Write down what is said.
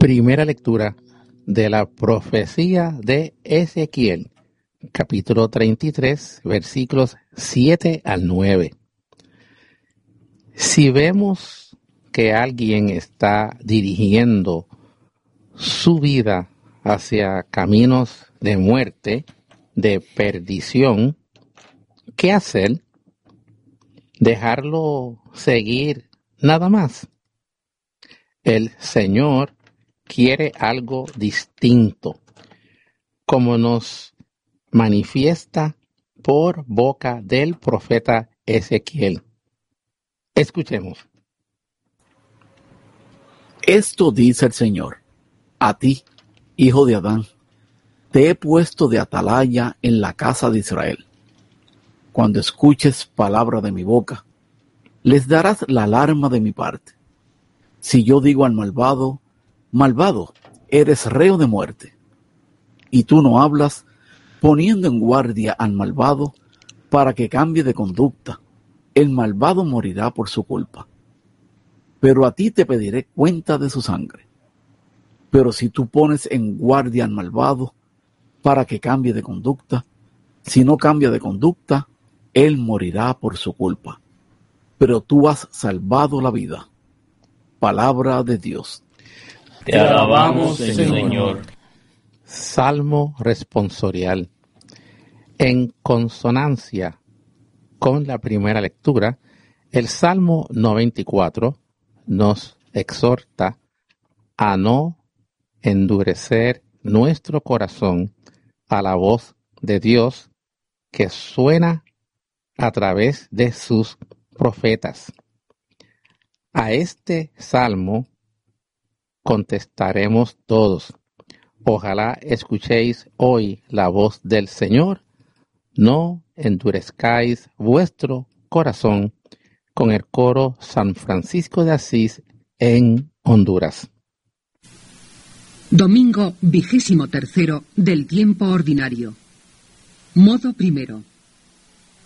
Primera lectura de la profecía de Ezequiel, capítulo 33, versículos 7 al 9. Si vemos que alguien está dirigiendo su vida hacia caminos de muerte, de perdición, ¿qué hacer? ¿Dejarlo seguir nada más? El Señor quiere algo distinto, como nos manifiesta por boca del profeta Ezequiel. Escuchemos. Esto dice el Señor: a ti, hijo de Adán, te he puesto de atalaya en la casa de Israel. Cuando escuches palabra de mi boca, les darás la alarma de mi parte. Si yo digo al malvado, malvado, eres reo de muerte, y tú no hablas, poniendo en guardia al malvado para que cambie de conducta, el malvado morirá por su culpa. Pero a ti te pediré cuenta de su sangre. Pero si tú pones en guardia al malvado para que cambie de conducta, si no cambia de conducta, él morirá por su culpa. Pero tú has salvado la vida. Palabra de Dios. Te alabamos, Señor. Salmo responsorial. En consonancia con la primera lectura, el Salmo 94 nos exhorta a no endurecer nuestro corazón a la voz de Dios que suena a través de sus profetas. A este salmo contestaremos todos. Ojalá escuchéis hoy la voz del Señor, no endurezcáis vuestro corazón, con el coro San Francisco de Asís en Honduras. Domingo 23 del tiempo ordinario. Modo primero.